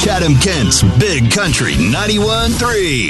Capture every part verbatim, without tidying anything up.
Chatham-Kent's Big Country ninety-one point three.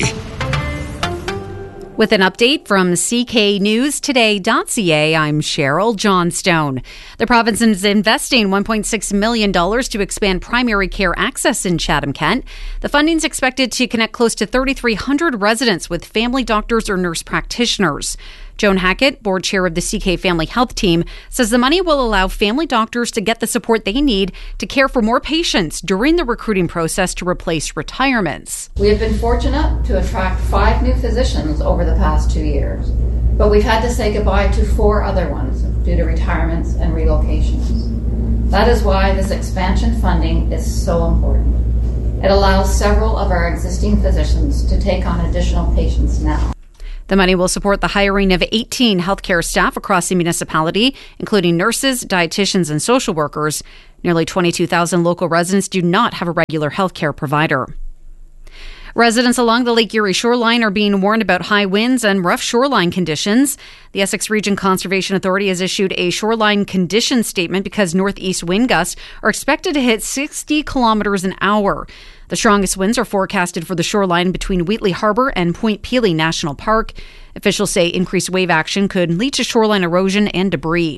With an update from C K News Today dot C A, I'm Cheryl Johnstone. The province is investing one point six million dollars to expand primary care access in Chatham-Kent. The funding is expected to connect close to three thousand three hundred residents with family doctors or nurse practitioners. Joan Hackett, board chair of the C K Family Health Team, says the money will allow family doctors to get the support they need to care for more patients during the recruiting process to replace retirements. We have been fortunate to attract five new physicians over the past two years, but we've had to say goodbye to four other ones due to retirements and relocations. That is why this expansion funding is so important. It allows several of our existing physicians to take on additional patients now. The money will support the hiring of eighteen healthcare staff across the municipality, including nurses, dietitians, and social workers. Nearly twenty-two thousand local residents do not have a regular healthcare provider. Residents along the Lake Erie shoreline are being warned about high winds and rough shoreline conditions. The Essex Region Conservation Authority has issued a shoreline condition statement because northeast wind gusts are expected to hit sixty kilometers an hour. The strongest winds are forecasted for the shoreline between Wheatley Harbour and Point Pelee National Park. Officials say increased wave action could lead to shoreline erosion and debris.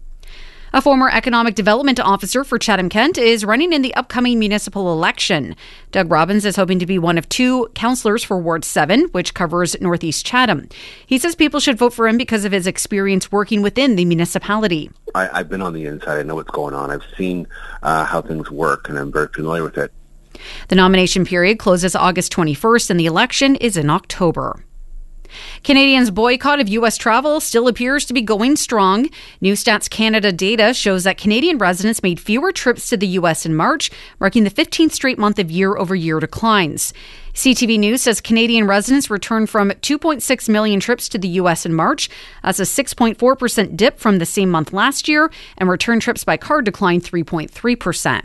A former economic development officer for Chatham-Kent is running in the upcoming municipal election. Doug Robbins is hoping to be one of two councillors for Ward seven, which covers Northeast Chatham. He says people should vote for him because of his experience working within the municipality. I, I've been on the inside. I know what's going on. I've seen uh, how things work, and I'm very familiar with it. The nomination period closes August twenty-first, and the election is in October. Canadians' boycott of U S travel still appears to be going strong. New Stats Canada data shows that Canadian residents made fewer trips to the U S in March, marking the fifteenth straight month of year-over-year declines. C T V News says Canadian residents returned from two point six million trips to the U S in March. That's a six point four percent dip from the same month last year, and return trips by car declined three point three percent.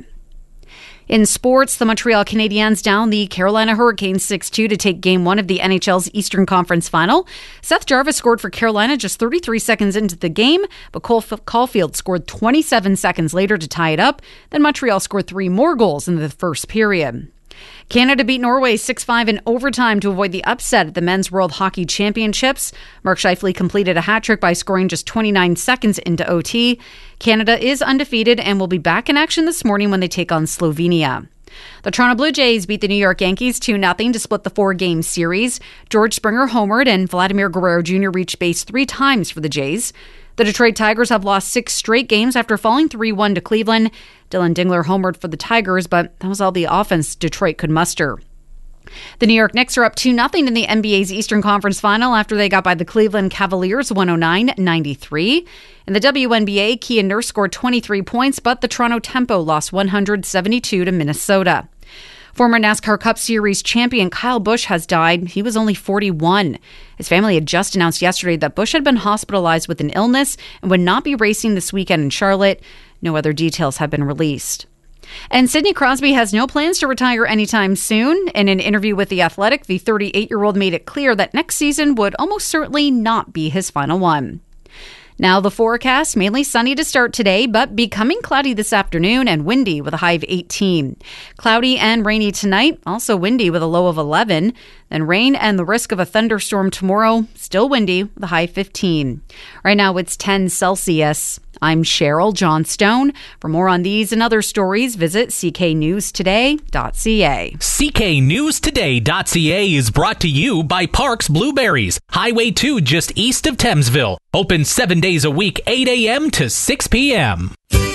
In sports, the Montreal Canadiens down the Carolina Hurricanes six two to take Game one of the N H L's Eastern Conference Final. Seth Jarvis scored for Carolina just thirty-three seconds into the game, but Cole Caulfield scored twenty-seven seconds later to tie it up. Then Montreal scored three more goals in the first period. Canada beat Norway six five in overtime to avoid the upset at the Men's World Hockey Championships. Mark Scheifele completed a hat-trick by scoring just twenty-nine seconds into O T. Canada is undefeated and will be back in action this morning when they take on Slovenia. The Toronto Blue Jays beat the New York Yankees two nothing to split the four-game series. George Springer homered and Vladimir Guerrero Junior reached base three times for the Jays. The Detroit Tigers have lost six straight games after falling three one to Cleveland. Dylan Dingler homered for the Tigers, but that was all the offense Detroit could muster. The New York Knicks are up two nothing in the N B A's Eastern Conference Final after they got by the Cleveland Cavaliers one oh nine ninety-three. In the W N B A, Kean Nurse scored twenty-three points, but the Toronto Tempo lost one seventy-two to Minnesota. Former NASCAR Cup Series champion Kyle Busch has died. He was only forty-one. His family had just announced yesterday that Busch had been hospitalized with an illness and would not be racing this weekend in Charlotte. No other details have been released. And Sidney Crosby has no plans to retire anytime soon. In an interview with The Athletic, the thirty-eight-year-old made it clear that next season would almost certainly not be his final one. Now the forecast, mainly sunny to start today, but becoming cloudy this afternoon and windy with a high of eighteen. Cloudy and rainy tonight, also windy with a low of eleven. Then rain and the risk of a thunderstorm tomorrow, still windy with a high of fifteen. Right now it's ten Celsius. I'm Cheryl Johnstone. For more on these and other stories, visit c k news today dot c a. c k news today dot c a is brought to you by Parks Blueberries, Highway two just east of Thamesville. Open seven days a week, eight a.m. to six p.m.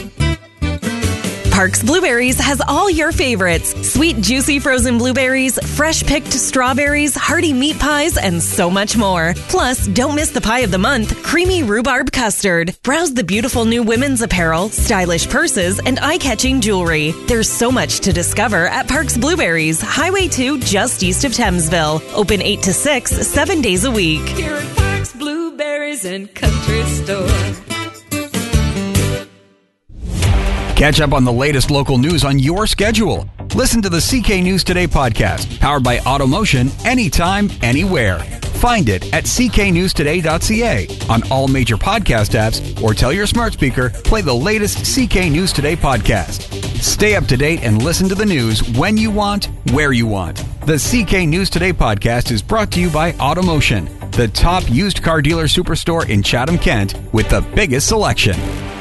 Parks Blueberries has all your favorites. Sweet, juicy frozen blueberries, fresh picked strawberries, hearty meat pies, and so much more. Plus, don't miss the pie of the month, creamy rhubarb custard. Browse the beautiful new women's apparel, stylish purses, and eye-catching jewelry. There's so much to discover at Parks Blueberries, Highway two just east of Thamesville. Open eight to six, seven days a week. Here at Parks Blueberries and Country Store. Catch up on the latest local news on your schedule. Listen to the C K News Today podcast, powered by Automotion, anytime, anywhere. Find it at c k news today dot c a on all major podcast apps, or tell your smart speaker, play the latest C K News Today podcast. Stay up to date and listen to the news when you want, where you want. The C K News Today podcast is brought to you by Automotion, the top used car dealer superstore in Chatham-Kent with the biggest selection.